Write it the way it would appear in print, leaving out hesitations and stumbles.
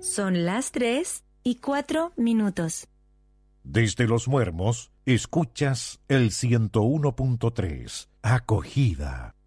Son las 3:04. Desde Los Muermos, escuchas el 101.3, Acogida.